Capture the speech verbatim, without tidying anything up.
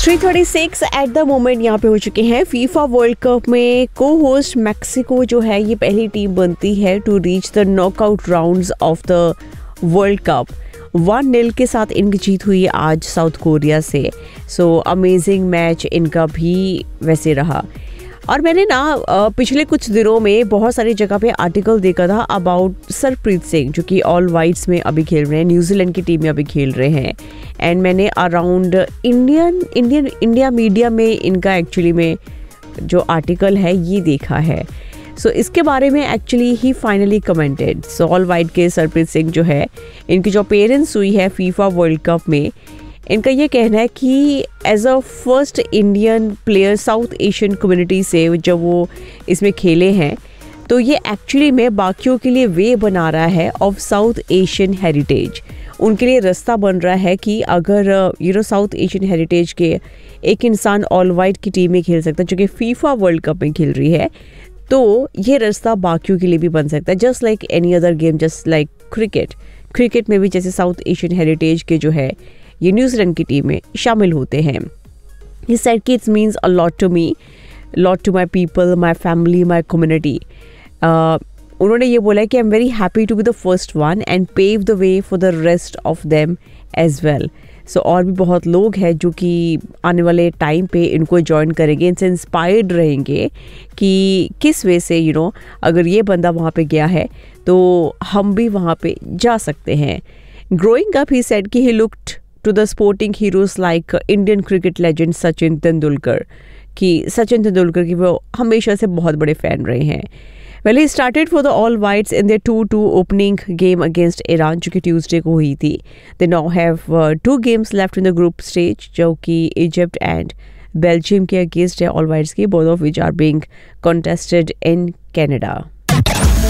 Three thirty six at the moment यहाँ पे हो चुके हैं। फीफा वर्ल्ड कप में को होस्ट मैक्सिको जो है ये पहली टीम बनती है to reach the knockout rounds of the world cup. One nil के साथ इनकी जीत हुई आज साउथ कोरिया से। सो अमेजिंग मैच इनका भी वैसे रहा। और मैंने ना पिछले कुछ दिनों में बहुत सारी जगह पे आर्टिकल देखा था अबाउट सरप्रीत सिंह जो कि ऑल वाइट्स में अभी खेल रहे हैं, न्यूजीलैंड की टीम में अभी खेल रहे हैं। एंड मैंने around Indian Indian India media में इनका एक्चुअली में जो आर्टिकल है ये देखा है। सो so, इसके बारे में एक्चुअली ही finally commented. So all white के सरप्रीत सिंह जो है इनकी जो अपीयरेंस हुई है फीफा वर्ल्ड कप में, इनका ये कहना है कि as a first Indian player south Asian community से जब वो इसमें खेले हैं तो ये एक्चुअली में बाकियों के लिए वे बना रहा है ऑफ साउथ एशियन हेरिटेज। उनके लिए रास्ता बन रहा है कि अगर you know south Asian heritage के एक इंसान ऑल वाइट की टीम में खेल सकता है जो कि फीफा वर्ल्ड कप में खेल रही है, तो ये रास्ता बाकियों के लिए भी बन सकता है। Just like any other game, just like cricket cricket में भी जैसे साउथ एशियन हेरिटेज के जो है ये न्यूजीलैंड की टीम में शामिल होते हैं। He said कि it means a lot to me, lot to my people, my family, my community. Uh, उन्होंने ये बोला है कि I'm very happy to be the first one and pave the way for the rest of them as well. So और भी बहुत लोग हैं जो कि आने वाले टाइम पे इनको ज्वाइन करेंगे, इनसे इंस्पायर्ड रहेंगे कि किस वे से यू you नो know, अगर ये बंदा वहाँ पे गया है तो हम भी वहाँ पे जा सकते हैं। Growing up, he said कि he looked to the sporting heroes like Indian cricket legend Sachin Tendulkar, कि सचिन तेंदुलकर की वो हमेशा से बहुत बड़े फैन रहे हैं। Well, he started for the All Whites in their to to opening game against Iran जो कि ट्यूसडे को हुई थी। They now have uh, two games left in the group stage जो कि इजिप्ट एंड बेल्जियम के अगेंस्ट है all whites की, both of which are being contested in Canada.